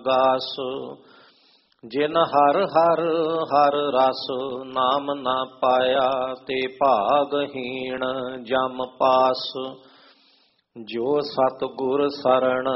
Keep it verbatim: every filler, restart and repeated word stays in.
ਗਾਸ। ਜਿਨ ਹਰ ਹਰ ਹਰ ਰਸ ਨਾਮ ਨਾ ਪਾਇਆ, ਤੇ ਭਾਗਹੀਣ ਜਮ ਪਾਸ। ਜੋ ਸਤਿਗੁਰ ਸਰਣ